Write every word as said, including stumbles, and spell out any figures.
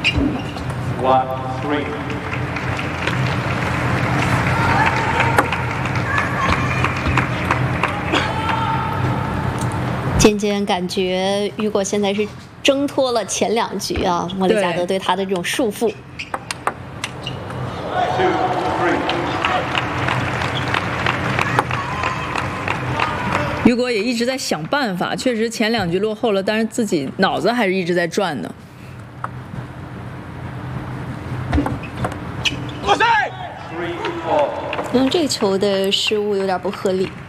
One, three. 渐渐感觉雨果现在是挣脱了前两局啊，莫里加德对他的这种束缚。 Two, three. 雨果也一直在想办法，确实前两局落后了，但是自己脑子还是一直在转的。 Three, four. 嗯，这个球的失误有点不合理。